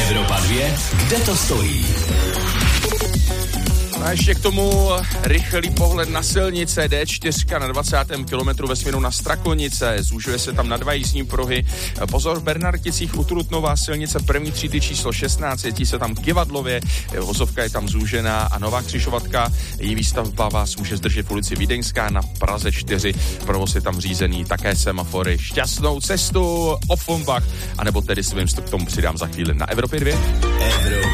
Evropa 2, kde to stojí? A ještě k tomu rychlý pohled na silnice D4 na 20. kilometru ve směru na Strakonice. Zúžuje se tam na 2 jízdní pruhy. Pozor, v Bernarticích u Trutnova silnice první třídy číslo 16, jetí se tam Kivadlově, vozovka je tam zúžená a nová křižovatka, její výstavba vás může zdržet v ulici Vídeňská na Praze 4. Provoz je tam řízený, také semafory. Šťastnou cestu, Offenbach, anebo tedy svým k tomu přidám za chvíli na Evropě 2.